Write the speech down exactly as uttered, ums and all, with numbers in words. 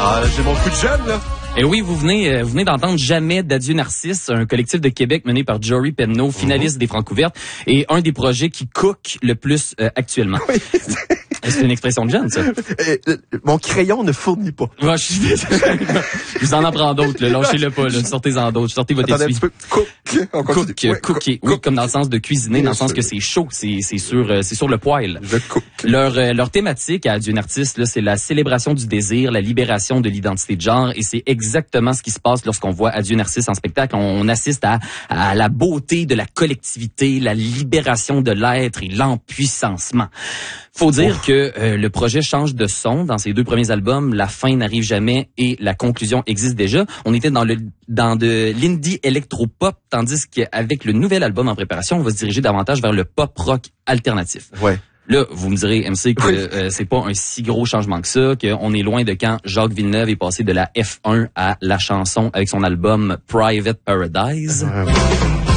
Ah, j'ai mon coup de jeune, là. Et oui, vous venez, euh, vous venez d'entendre Jamais d'Adieu Narcisse, un collectif de Québec mené par Jory Penneau, finaliste mm-hmm. des Francouvertes, et un des projets qui cook le plus euh, actuellement. Oui. C'est une expression de jeune, ça. Et, euh, mon crayon ne fournit pas. Ouais, je, je vous en en prends d'autres, là. Lâchez-le pas, là. Sortez-en d'autres. Sortez votre Attendez essuie. Un petit peu. Cook. On cook, ouais, cookie. Oui, comme dans le sens de cuisiner, dans le sens que c'est chaud, c'est, c'est sur, euh, c'est sur le poêle. Je cook. Leur, euh, leur thématique à Adieu Narcisse, là, c'est la célébration du désir, la libération de l'identité de genre, et c'est exactement ce qui se passe lorsqu'on voit Adieu Narcisse en spectacle. On, on assiste à, à la beauté de la collectivité, la libération de l'être et l'empuissancement. Faut dire Ouf. que euh, le projet change de son dans ses deux premiers albums. La fin n'arrive jamais et la conclusion existe déjà. On était dans le dans de l'indie électro-pop, tandis qu'avec le nouvel album en préparation, on va se diriger davantage vers le pop-rock alternatif. Ouais. Là, vous me direz, M C, que oui. euh, c'est pas un si gros changement que ça, qu'on est loin de quand Jacques Villeneuve est passé de la F un à la chanson avec son album Private Paradise. Euh,